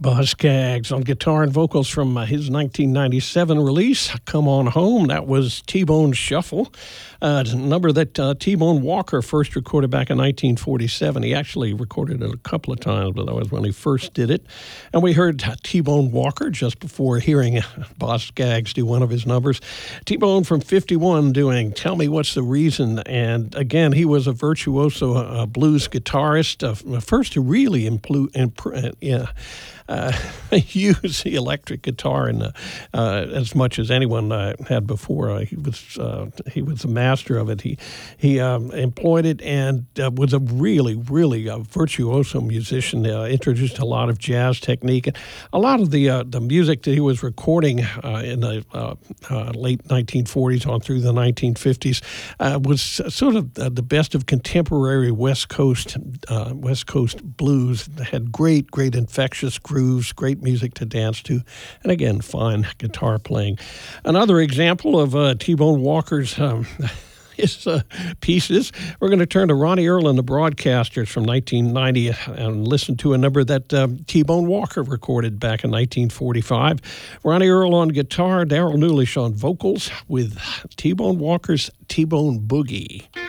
Boz Scaggs on guitar and vocals from his 1997 release, Come On Home. That was T-Bone Shuffle, a number that T-Bone Walker first recorded back in 1947. He actually recorded it a couple of times, but that was when he first did it. And we heard T-Bone Walker just before hearing Boz Scaggs do one of his numbers. T-Bone from 51 doing Tell Me What's the Reason. And again, he was a virtuoso blues guitarist, first to really use the electric guitar as much as anyone had before. He was a master of it. He employed it and was a really virtuoso musician. Introduced a lot of jazz technique. And a lot of the music that he was recording in the late 1940s on through the 1950s was sort of the best of contemporary West Coast blues. It had great infectious grooves, great music to dance to, and again, fine guitar playing. Another example of T-Bone Walker's his pieces, we're going to turn to Ronnie Earl and the Broadcasters from 1990 and listen to a number that T-Bone Walker recorded back in 1945. Ronnie Earl on guitar, Darrell Nulish on vocals with T-Bone Walker's T-Bone Boogie.